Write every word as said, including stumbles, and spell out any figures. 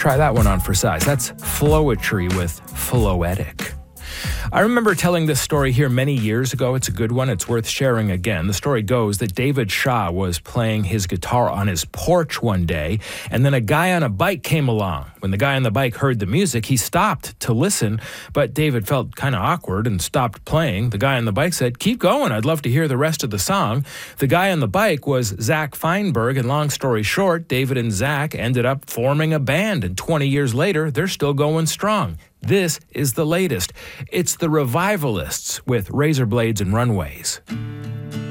Try that one on for size. That's Flowetry with Floetic. I remember telling this story here many years ago. It's a good one. It's worth sharing again. The story goes that David Shaw was playing his guitar on his porch one day, and then a guy on a bike came along. When the guy on the bike heard the music, he stopped to listen, but David felt kind of awkward and stopped playing. The guy on the bike said, "Keep going. I'd love to hear the rest of the song." The guy on the bike was Zach Feinberg, and long story short, David and Zach ended up forming a band, and twenty years later, they're still going strong. This is the latest. It's the Revivalists with Razor Blades and Runways.